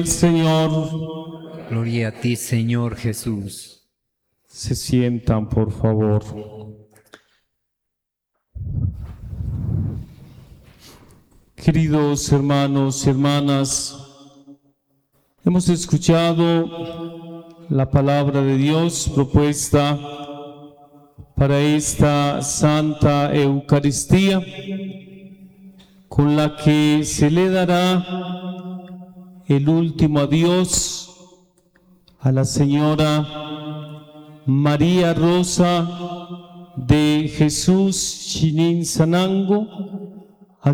Señor. Gloria a ti, Señor Jesús. Se sientan, por favor. Queridos hermanos y hermanas, hemos escuchado la palabra de Dios propuesta para esta Santa Eucaristía, con la que se le dará el último adiós a la señora María Rosa de Jesús Chinin Sanango,